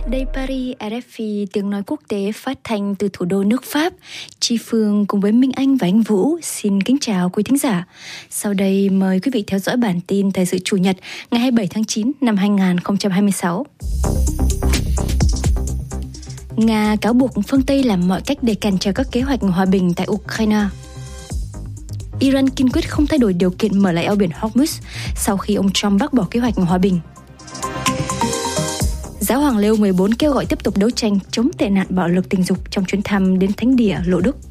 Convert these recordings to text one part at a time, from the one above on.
Đây Paris, RFI, tiếng nói quốc tế phát thanh từ thủ đô nước Pháp. Chi Phương cùng với Minh Anh và anh Vũ xin kính chào quý thính giả. Sau đây mời quý vị theo dõi bản tin thời sự Chủ nhật ngày 27 tháng 9 năm 2026. Nga cáo buộc phương Tây làm mọi cách để cản trở các kế hoạch hòa bình tại Ukraine. Iran kiên quyết không thay đổi điều kiện mở lại eo biển Hormuz sau khi ông Trump bác bỏ kế hoạch hòa bình. Giáo hoàng Leo 14 kêu gọi tiếp tục đấu tranh chống tệ nạn bạo lực tình dục trong chuyến thăm đến Thánh địa Lộ Đức.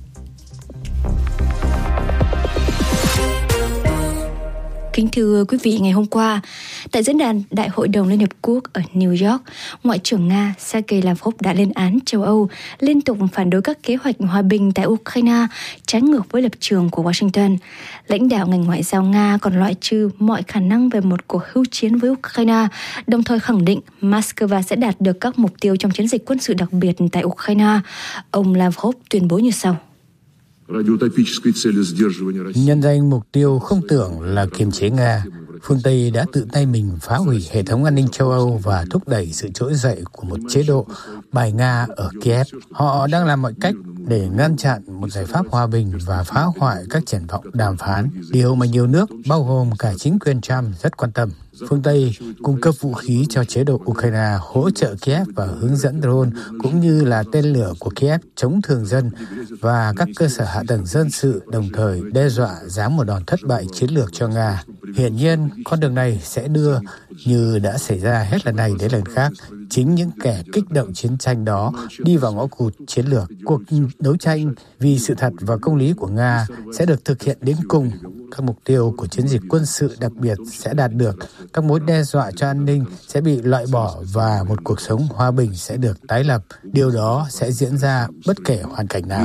Kính thưa quý vị, ngày hôm qua, tại diễn đàn Đại hội đồng Liên Hợp Quốc ở New York, Ngoại trưởng Nga Sergei Lavrov đã lên án châu Âu liên tục phản đối các kế hoạch hòa bình tại Ukraine, trái ngược với lập trường của Washington. Lãnh đạo ngành ngoại giao Nga còn loại trừ mọi khả năng về một cuộc hưu chiến với Ukraine, đồng thời khẳng định Moscow sẽ đạt được các mục tiêu trong chiến dịch quân sự đặc biệt tại Ukraine. Ông Lavrov tuyên bố như sau. Nhân danh mục tiêu không tưởng là kiềm chế Nga, phương Tây đã tự tay mình phá hủy hệ thống an ninh châu Âu và thúc đẩy sự trỗi dậy của một chế độ bài Nga ở Kiev. Họ đang làm mọi cách để ngăn chặn một giải pháp hòa bình và phá hoại các triển vọng đàm phán, điều mà nhiều nước, bao gồm cả chính quyền Trump, rất quan tâm. Phương Tây cung cấp vũ khí cho chế độ Ukraine, hỗ trợ Kiev và hướng dẫn drone cũng như là tên lửa của Kiev chống thường dân và các cơ sở hạ tầng dân sự, đồng thời đe dọa giáng một đòn thất bại chiến lược cho Nga. Hiển nhiên, con đường này sẽ đưa, như đã xảy ra hết lần này đến lần khác, chính những kẻ kích động chiến tranh đó đi vào ngõ cụt chiến lược. Cuộc đấu tranh vì sự thật và công lý của Nga sẽ được thực hiện đến cùng. Các mục tiêu của chiến dịch quân sự đặc biệt sẽ đạt được, các mối đe dọa cho an ninh sẽ bị loại bỏ và một cuộc sống hòa bình sẽ được tái lập. Điều đó sẽ diễn ra bất kể hoàn cảnh nào.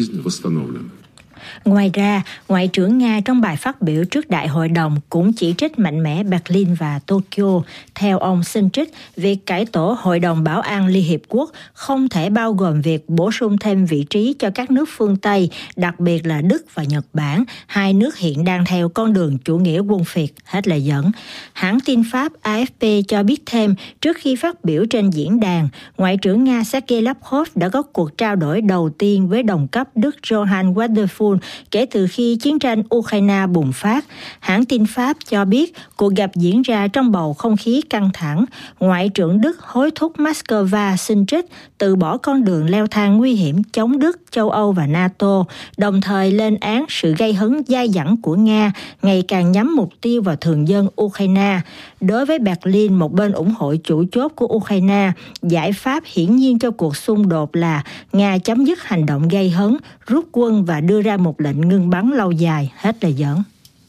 Ngoài ra, Ngoại trưởng Nga trong bài phát biểu trước Đại hội đồng cũng chỉ trích mạnh mẽ Berlin và Tokyo. Theo ông Sintrich, việc cải tổ Hội đồng Bảo an Liên Hiệp Quốc không thể bao gồm việc bổ sung thêm vị trí cho các nước phương Tây, đặc biệt là Đức và Nhật Bản, hai nước hiện đang theo con đường chủ nghĩa quân phiệt, hết lời dẫn. Hãng tin Pháp AFP cho biết thêm, trước khi phát biểu trên diễn đàn, Ngoại trưởng Nga Sergei Lavrov đã có cuộc trao đổi đầu tiên với đồng cấp Đức Johann Wadephul kể từ khi chiến tranh Ukraine bùng phát. Hãng tin Pháp cho biết cuộc gặp diễn ra trong bầu không khí căng thẳng. Ngoại trưởng Đức hối thúc Moscow xin trích từ bỏ con đường leo thang nguy hiểm chống Đức, châu Âu và NATO, đồng thời lên án sự gây hấn dai dẳng của Nga ngày càng nhắm mục tiêu vào thường dân Ukraine. Đối với Berlin, một bên ủng hộ chủ chốt của Ukraine, giải pháp hiển nhiên cho cuộc xung đột là Nga chấm dứt hành động gây hấn, rút quân và đưa ra một lệnh ngưng bắn lâu dài, hết lời dẫn.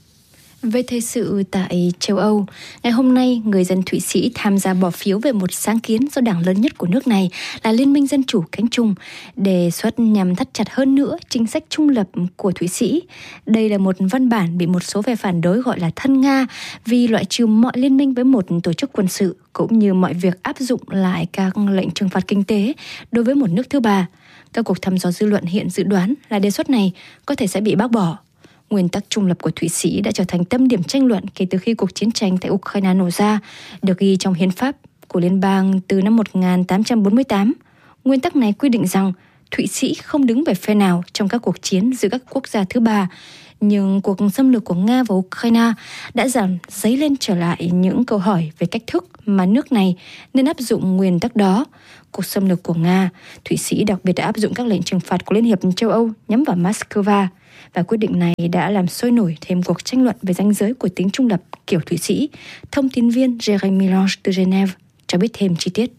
Về thời sự tại châu Âu, ngày hôm nay, người dân Thụy Sĩ tham gia bỏ phiếu về một sáng kiến do đảng lớn nhất của nước này là Liên minh Dân chủ cánh trung, đề xuất nhằm thắt chặt hơn nữa chính sách trung lập của Thụy Sĩ. Đây là một văn bản bị một số phe phản đối gọi là thân Nga vì loại trừ mọi liên minh với một tổ chức quân sự, cũng như mọi việc áp dụng lại các lệnh trừng phạt kinh tế đối với một nước thứ ba. Các cuộc thăm dò dư luận hiện dự đoán là đề xuất này có thể sẽ bị bác bỏ. Nguyên tắc trung lập của Thụy Sĩ đã trở thành tâm điểm tranh luận kể từ khi cuộc chiến tranh tại Ukraine nổ ra, được ghi trong hiến pháp của liên bang từ năm 1848. Nguyên tắc này quy định rằng Thụy Sĩ không đứng về phe nào trong các cuộc chiến giữa các quốc gia thứ ba. Nhưng cuộc xâm lược của Nga vào Ukraine đã làm dấy lên trở lại những câu hỏi về cách thức mà nước này nên áp dụng nguyên tắc đó. Cuộc xâm lược của Nga, Thụy Sĩ đặc biệt đã áp dụng các lệnh trừng phạt của Liên hiệp châu Âu nhắm vào Moscow. Và quyết định này đã làm sôi nổi thêm cuộc tranh luận về ranh giới của tính trung lập kiểu Thụy Sĩ. Thông tin viên Jérémy Lange từ Genève cho biết thêm chi tiết.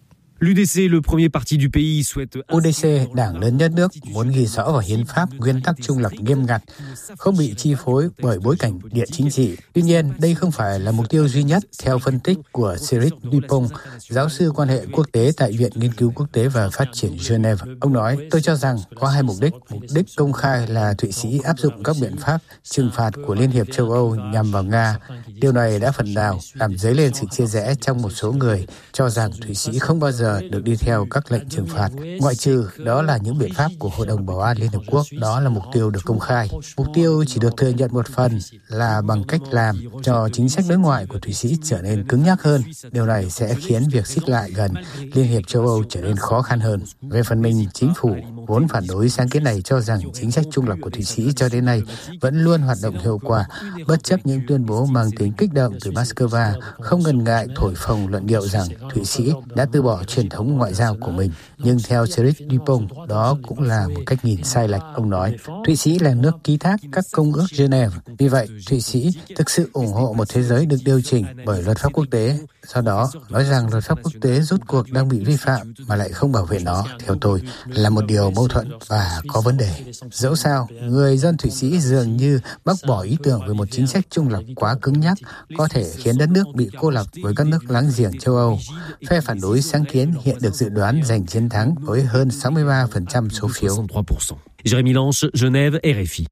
UDC, đảng lớn nhất nước, muốn ghi rõ vào hiến pháp nguyên tắc trung lập nghiêm ngặt, không bị chi phối bởi bối cảnh địa chính trị. Tuy nhiên, đây không phải là mục tiêu duy nhất, theo phân tích của Cyril Dupont, giáo sư quan hệ quốc tế tại Viện Nghiên cứu Quốc tế và Phát triển Geneva. Ông nói, tôi cho rằng có hai mục đích. Mục đích công khai là Thụy Sĩ áp dụng các biện pháp trừng phạt của Liên hiệp châu Âu nhằm vào Nga. Điều này đã phần nào làm dấy lên sự chia rẽ trong một số người cho rằng Thụy Sĩ không bao giờ giờ được đi theo các lệnh trừng phạt, ngoại trừ đó là những biện pháp của Hội đồng Bảo an Liên Hợp Quốc. Đó là mục tiêu được công khai. Mục tiêu chỉ được thừa nhận một phần là bằng cách làm cho chính sách đối ngoại của Thụy Sĩ trở nên cứng nhắc hơn. Điều này sẽ khiến việc xích lại gần Liên hiệp châu Âu trở nên khó khăn hơn. Về phần mình, chính phủ vốn phản đối sáng kiến này cho rằng chính sách trung lập của Thụy Sĩ cho đến nay vẫn luôn hoạt động hiệu quả, bất chấp những tuyên bố mang tính kích động từ Moscow, không ngần ngại thổi phồng luận điệu rằng Thụy Sĩ đã từ bỏ truyền thống ngoại giao của mình. Nhưng theo Cedric Dupont, đó cũng là một cách nhìn sai lệch. Ông nói, Thụy Sĩ là nước ký thác các công ước Geneva. Vì vậy, Thụy Sĩ thực sự ủng hộ một thế giới được điều chỉnh bởi luật pháp quốc tế. Do đó, nói rằng luật pháp quốc tế rốt cuộc đang bị vi phạm mà lại không bảo vệ nó, theo tôi, là một điều mâu thuẫn và có vấn đề. Dẫu sao, người dân Thụy Sĩ dường như bác bỏ ý tưởng về một chính sách trung lập quá cứng nhắc, có thể khiến đất nước bị cô lập với các nước láng giềng châu Âu. Phe phản đối sáng kiến hiện được dự đoán giành chiến thắng với hơn 63% số phiếu. Jérémy Lange, Genève, RFI.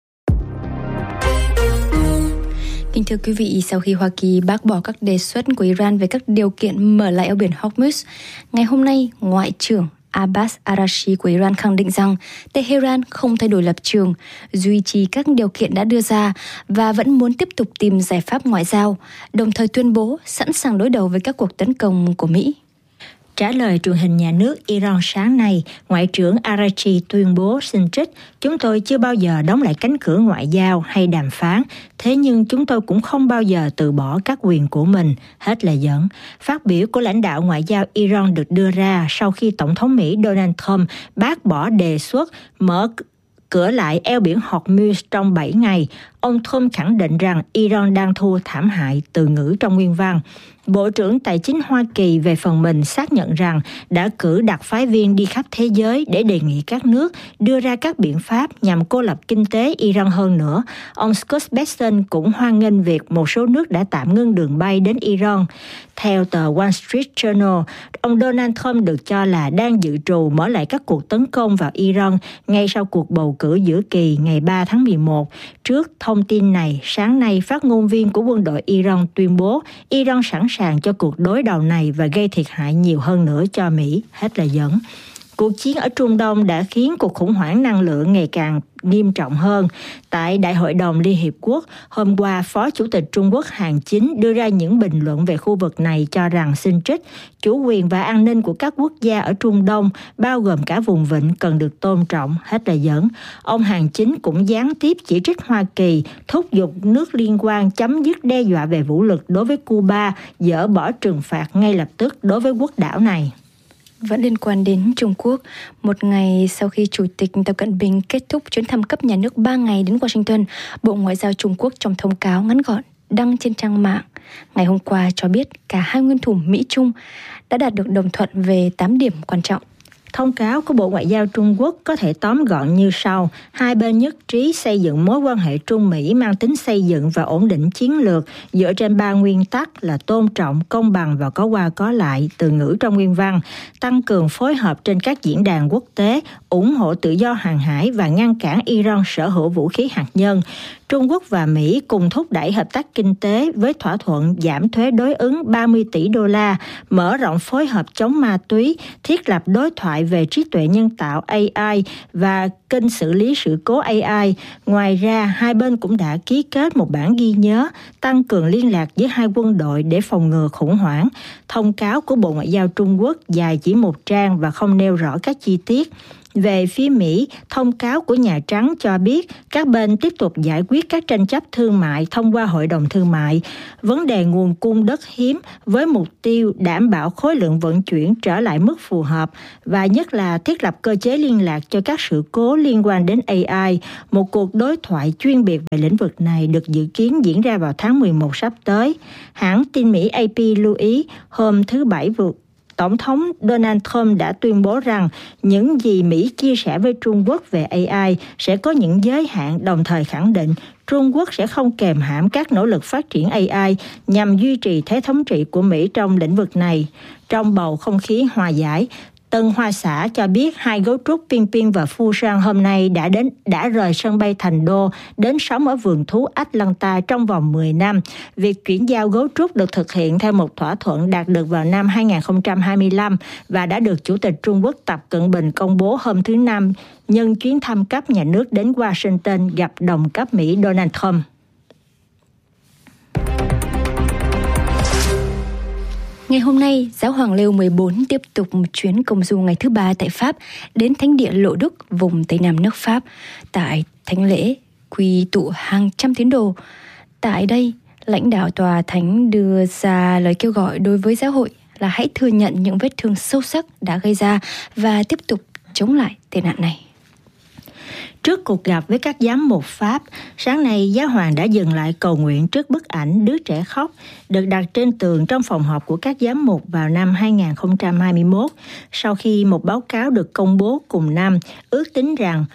Kính thưa quý vị, sau khi Hoa Kỳ bác bỏ các đề xuất của Iran về các điều kiện mở lại eo biển Hormuz, ngày hôm nay, Ngoại trưởng Abbas Araghchi của Iran khẳng định rằng Tehran không thay đổi lập trường, duy trì các điều kiện đã đưa ra và vẫn muốn tiếp tục tìm giải pháp ngoại giao, đồng thời tuyên bố sẵn sàng đối đầu với các cuộc tấn công của Mỹ. Trả lời truyền hình nhà nước Iran sáng nay, Ngoại trưởng Araghchi tuyên bố xin trích, chúng tôi chưa bao giờ đóng lại cánh cửa ngoại giao hay đàm phán, thế nhưng chúng tôi cũng không bao giờ từ bỏ các quyền của mình, hết lời dẫn. Phát biểu của lãnh đạo ngoại giao Iran được đưa ra sau khi Tổng thống Mỹ Donald Trump bác bỏ đề xuất mở cửa lại eo biển Hormuz trong 7 ngày. Ông Trump khẳng định rằng Iran đang thua thảm hại, từ ngữ trong nguyên văn. Bộ trưởng Tài chính Hoa Kỳ về phần mình xác nhận rằng đã cử đặc phái viên đi khắp thế giới để đề nghị các nước đưa ra các biện pháp nhằm cô lập kinh tế Iran hơn nữa. Ông Scott Bessent cũng hoan nghênh việc một số nước đã tạm ngưng đường bay đến Iran. Theo tờ Wall Street Journal, ông Donald Trump được cho là đang dự trù mở lại các cuộc tấn công vào Iran ngay sau cuộc bầu cử giữa kỳ ngày 3 tháng 11. Trước thông tin này, sáng nay phát ngôn viên của quân đội Iran tuyên bố Iran sẵn sàng cho cuộc đối đầu này và gây thiệt hại nhiều hơn nữa cho Mỹ, hết lời dẫn. Cuộc chiến ở Trung Đông đã khiến cuộc khủng hoảng năng lượng ngày càng nghiêm trọng hơn. Tại Đại hội đồng Liên Hiệp Quốc, hôm qua, Phó Chủ tịch Trung Quốc Hàn Chính đưa ra những bình luận về khu vực này cho rằng xin trích, chủ quyền và an ninh của các quốc gia ở Trung Đông, bao gồm cả vùng vịnh, cần được tôn trọng, hết lời dẫn. Ông Hàn Chính cũng gián tiếp chỉ trích Hoa Kỳ, thúc giục nước liên quan chấm dứt đe dọa về vũ lực đối với Cuba, dỡ bỏ trừng phạt ngay lập tức đối với quốc đảo này. Vẫn liên quan đến Trung Quốc, một ngày sau khi Chủ tịch Tập Cận Bình kết thúc chuyến thăm cấp nhà nước 3 ngày đến Washington, Bộ Ngoại giao Trung Quốc trong thông cáo ngắn gọn đăng trên trang mạng ngày hôm qua cho biết cả hai nguyên thủ Mỹ-Trung đã đạt được đồng thuận về 8 điểm quan trọng. Thông cáo của Bộ Ngoại giao Trung Quốc có thể tóm gọn như sau. Hai bên nhất trí xây dựng mối quan hệ Trung-Mỹ mang tính xây dựng và ổn định chiến lược dựa trên 3 nguyên tắc là tôn trọng, công bằng và có qua có lại, từ ngữ trong nguyên văn, tăng cường phối hợp trên các diễn đàn quốc tế, ủng hộ tự do hàng hải và ngăn cản Iran sở hữu vũ khí hạt nhân. Trung Quốc và Mỹ cùng thúc đẩy hợp tác kinh tế với thỏa thuận giảm thuế đối ứng 30 tỷ đô la, mở rộng phối hợp chống ma túy, thiết lập đối thoại về trí tuệ nhân tạo AI và kênh xử lý sự cố AI. Ngoài ra, hai bên cũng đã ký kết một bản ghi nhớ tăng cường liên lạc giữa hai quân đội để phòng ngừa khủng hoảng. Thông cáo của Bộ Ngoại giao Trung Quốc dài chỉ 1 trang và không nêu rõ các chi tiết. Về phía Mỹ, thông cáo của Nhà Trắng cho biết các bên tiếp tục giải quyết các tranh chấp thương mại thông qua Hội đồng Thương mại, vấn đề nguồn cung đất hiếm với mục tiêu đảm bảo khối lượng vận chuyển trở lại mức phù hợp và nhất là thiết lập cơ chế liên lạc cho các sự cố liên quan đến AI. Một cuộc đối thoại chuyên biệt về lĩnh vực này được dự kiến diễn ra vào tháng 11 sắp tới. Hãng tin Mỹ AP lưu ý hôm thứ Bảy Tổng thống Donald Trump đã tuyên bố rằng những gì Mỹ chia sẻ với Trung Quốc về AI sẽ có những giới hạn, đồng thời khẳng định Trung Quốc sẽ không kềm hãm các nỗ lực phát triển AI nhằm duy trì thế thống trị của Mỹ trong lĩnh vực này. Trong bầu không khí hòa giải, Tân Hoa Xã cho biết 2 gấu trúc Pin Pin và Phu Sang hôm nay đã rời sân bay Thành Đô đến sống ở vườn thú Atlanta trong vòng 10 năm. Việc chuyển giao gấu trúc được thực hiện theo một thỏa thuận đạt được vào năm 2025 và đã được Chủ tịch Trung Quốc Tập Cận Bình công bố hôm thứ Năm nhân chuyến thăm cấp nhà nước đến Washington gặp đồng cấp Mỹ Donald Trump. Ngày hôm nay, Giáo hoàng Leo 14 tiếp tục một chuyến công du ngày thứ 3 tại Pháp đến thánh địa Lộ Đức, vùng Tây Nam nước Pháp. Tại thánh lễ, quy tụ hàng trăm tín đồ. Tại đây, lãnh đạo tòa thánh đưa ra lời kêu gọi đối với giáo hội là hãy thừa nhận những vết thương sâu sắc đã gây ra và tiếp tục chống lại tệ nạn này. Trước cuộc gặp với các giám mục Pháp, sáng nay giáo hoàng đã dừng lại cầu nguyện trước bức ảnh đứa trẻ khóc được đặt trên tường trong phòng họp của các giám mục vào năm 2021, sau khi một báo cáo được công bố cùng năm ước tính rằng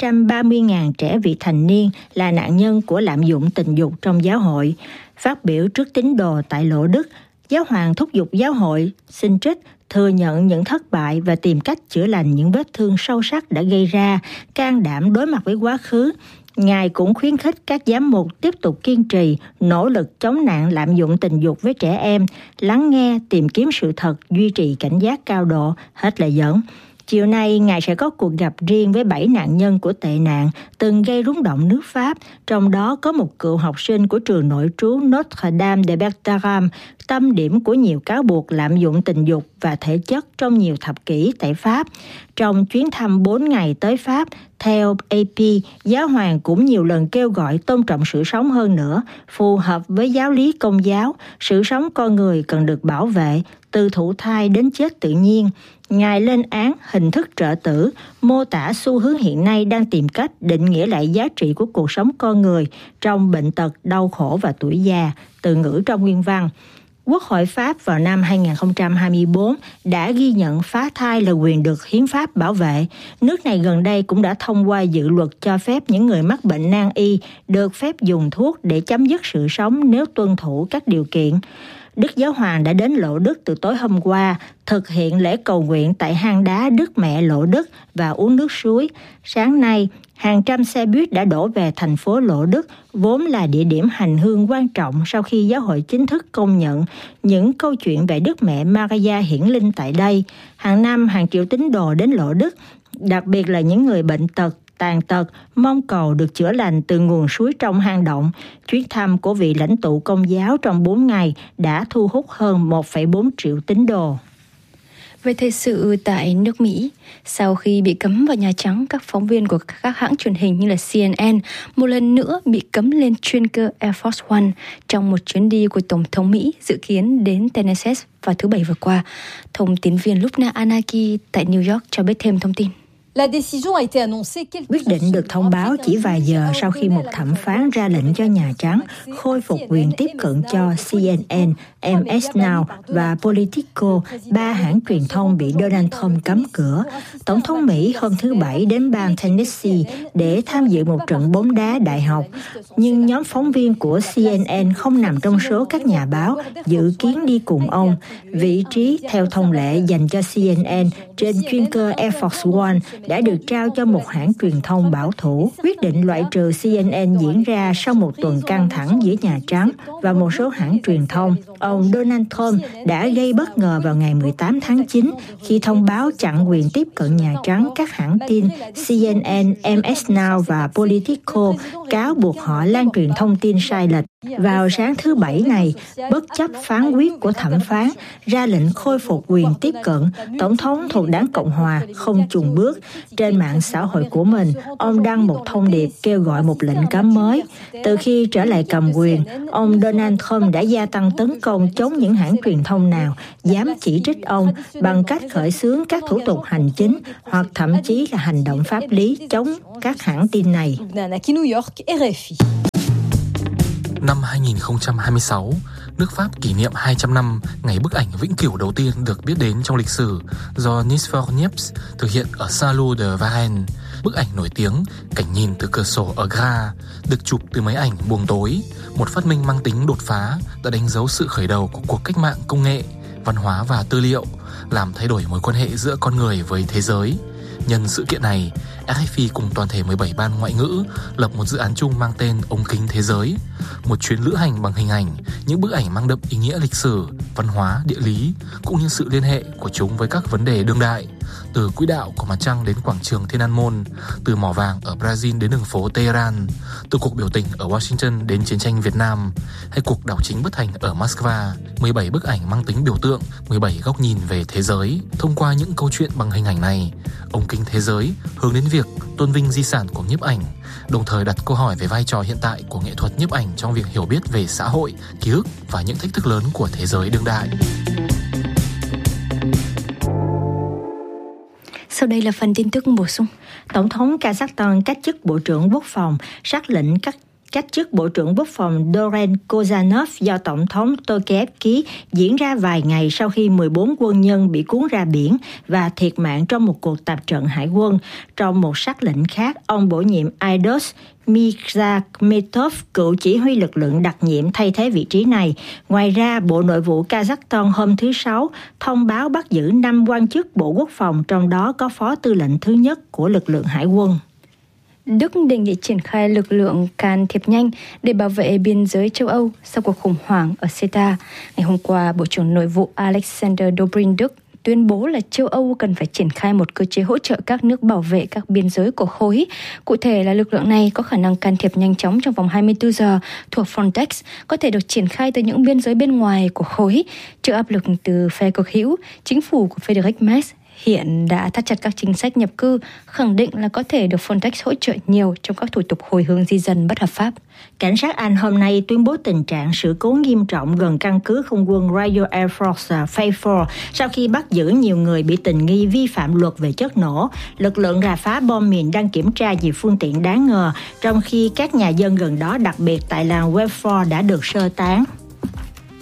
330.000 trẻ vị thành niên là nạn nhân của lạm dụng tình dục trong giáo hội. Phát biểu trước tín đồ tại Lộ Đức, giáo hoàng thúc giục giáo hội xin trích thừa nhận những thất bại và tìm cách chữa lành những vết thương sâu sắc đã gây ra, can đảm đối mặt với quá khứ. Ngài cũng khuyến khích các giám mục tiếp tục kiên trì, nỗ lực chống nạn lạm dụng tình dục với trẻ em, lắng nghe, tìm kiếm sự thật, duy trì cảnh giác cao độ, hết lời dẫn. Chiều nay, Ngài sẽ có cuộc gặp riêng với 7 nạn nhân của tệ nạn từng gây rúng động nước Pháp, trong đó có một cựu học sinh của trường nội trú Notre Dame de Bertram, tâm điểm của nhiều cáo buộc lạm dụng tình dục và thể chất trong nhiều thập kỷ tại Pháp. Trong chuyến thăm 4 ngày tới Pháp, theo AP, giáo hoàng cũng nhiều lần kêu gọi tôn trọng sự sống hơn nữa, phù hợp với giáo lý Công giáo, sự sống con người cần được bảo vệ, từ thụ thai đến chết tự nhiên. Ngài lên án hình thức trợ tử, mô tả xu hướng hiện nay đang tìm cách định nghĩa lại giá trị của cuộc sống con người trong bệnh tật, đau khổ và tuổi già, từ ngữ trong nguyên văn. Quốc hội Pháp vào năm 2024 đã ghi nhận phá thai là quyền được hiến pháp bảo vệ. Nước này gần đây cũng đã thông qua dự luật cho phép những người mắc bệnh nan y được phép dùng thuốc để chấm dứt sự sống nếu tuân thủ các điều kiện. Đức Giáo Hoàng đã đến Lộ Đức từ tối hôm qua, thực hiện lễ cầu nguyện tại hang đá Đức Mẹ Lộ Đức và uống nước suối. Sáng nay, hàng trăm xe buýt đã đổ về thành phố Lộ Đức, vốn là địa điểm hành hương quan trọng sau khi giáo hội chính thức công nhận những câu chuyện về Đức Mẹ Maria hiển linh tại đây. Hàng năm, hàng triệu tín đồ đến Lộ Đức, đặc biệt là những người bệnh tật, tàn tật, mong cầu được chữa lành từ nguồn suối trong hang động. Chuyến thăm của vị lãnh tụ Công giáo trong 4 ngày đã thu hút hơn 1,4 triệu tín đồ. Về thời sự tại nước Mỹ, sau khi bị cấm vào Nhà Trắng, các phóng viên của các hãng truyền hình như là CNN một lần nữa bị cấm lên chuyên cơ Air Force One trong một chuyến đi của Tổng thống Mỹ dự kiến đến Tennessee vào thứ Bảy vừa qua. Thông tin viên Lubna Anaki tại New York cho biết thêm thông tin. Quyết định được thông báo chỉ vài giờ sau khi một thẩm phán ra lệnh cho Nhà Trắng khôi phục quyền tiếp cận cho CNN, MS Now và Politico, 3 hãng truyền thông bị Donald Trump cấm cửa. Tổng thống Mỹ hôm thứ Bảy đến bang Tennessee để tham dự một trận bóng đá đại học, nhưng nhóm phóng viên của CNN không nằm trong số các nhà báo dự kiến đi cùng ông. Vị trí theo thông lệ dành cho CNN trên chuyên cơ Air Force One đã được trao cho một hãng truyền thông bảo thủ. Quyết định loại trừ CNN diễn ra sau một tuần căng thẳng giữa Nhà Trắng và một số hãng truyền thông. Ông Donald Trump đã gây bất ngờ vào ngày 18 tháng 9 khi thông báo chặn quyền tiếp cận Nhà Trắng các hãng tin CNN, MS Now và Politico, cáo buộc họ lan truyền thông tin sai lệch. Vào sáng thứ Bảy này, bất chấp phán quyết của thẩm phán ra lệnh khôi phục quyền tiếp cận, Tổng thống thuộc đảng Cộng Hòa không chùn bước. Trên mạng xã hội của mình, ông đăng một thông điệp kêu gọi một lệnh cấm mới. Từ khi trở lại cầm quyền, ông Donald Trump đã gia tăng tấn công chống những hãng truyền thông nào dám chỉ trích ông bằng cách khởi xướng các thủ tục hành chính hoặc thậm chí là hành động pháp lý chống các hãng tin này. Năm 2026, nước Pháp kỷ niệm 200 năm ngày bức ảnh vĩnh cửu đầu tiên được biết đến trong lịch sử do Nice for Niepce thực hiện ở Salon de Varennes. Bức ảnh nổi tiếng cảnh nhìn từ cửa sổ ở Gare được chụp từ máy ảnh buồng tối, một phát minh mang tính đột phá đã đánh dấu sự khởi đầu của cuộc cách mạng công nghệ văn hóa và tư liệu, làm thay đổi mối quan hệ giữa con người với thế giới. Nhân sự kiện này, RFI cùng toàn thể 17 ban ngoại ngữ lập một dự án chung mang tên Ống kính thế giới, một chuyến lữ hành bằng hình ảnh, những bức ảnh mang đậm ý nghĩa lịch sử, văn hóa, địa lý, cũng như sự liên hệ của chúng với các vấn đề đương đại, từ quỹ đạo của mặt trăng đến quảng trường Thiên An Môn, từ mỏ vàng ở Brazil đến đường phố Tehran, từ cuộc biểu tình ở Washington đến chiến tranh Việt Nam, hay cuộc đảo chính bất thành ở Moscow. 17 bức ảnh mang tính biểu tượng, 17 góc nhìn về thế giới. Thông qua những câu chuyện bằng hình ảnh này, Ống kính thế giới hướng đến việc tôn vinh di sản của nhiếp ảnh, đồng thời đặt câu hỏi về vai trò hiện tại của nghệ thuật nhiếp ảnh trong việc hiểu biết về xã hội, ký ức và những thách thức lớn của thế giới đương đại. Sau đây là phần tin tức bổ sung. Tổng thống Kazakhstan cách chức Bộ trưởng Quốc phòng, sắc lệnh cách chức Bộ trưởng Quốc phòng Doren Kozanov do Tổng thống Tokayev ký diễn ra vài ngày sau khi 14 quân nhân bị cuốn ra biển và thiệt mạng trong một cuộc tập trận hải quân. Trong một sắc lệnh khác, ông bổ nhiệm Aidos Mirzakhmetov, cựu chỉ huy lực lượng đặc nhiệm, thay thế vị trí này. Ngoài ra, Bộ Nội vụ Kazakhstan hôm thứ Sáu thông báo bắt giữ 5 quan chức Bộ Quốc phòng, trong đó có phó tư lệnh thứ nhất của lực lượng hải quân. Đức đề nghị triển khai lực lượng can thiệp nhanh để bảo vệ biên giới châu Âu sau cuộc khủng hoảng ở CETA. Ngày hôm qua, Bộ trưởng Nội vụ Alexander Dobrin Đức tuyên bố là châu Âu cần phải triển khai một cơ chế hỗ trợ các nước bảo vệ các biên giới của khối. Cụ thể là lực lượng này có khả năng can thiệp nhanh chóng trong vòng 24 giờ thuộc Frontex, có thể được triển khai từ những biên giới bên ngoài của khối. Trước áp lực từ phe cực hữu, chính phủ của Friedrich Merz hiện đã thắt chặt các chính sách nhập cư, khẳng định là có thể được Frontex hỗ trợ nhiều trong các thủ tục hồi hương di dân bất hợp pháp. Cảnh sát Anh hôm nay tuyên bố tình trạng sự cố nghiêm trọng gần căn cứ không quân Royal Air Force Fairford sau khi bắt giữ nhiều người bị tình nghi vi phạm luật về chất nổ. Lực lượng rà phá bom mìn đang kiểm tra nhiều phương tiện đáng ngờ, trong khi các nhà dân gần đó, đặc biệt tại làng Welford, đã được sơ tán.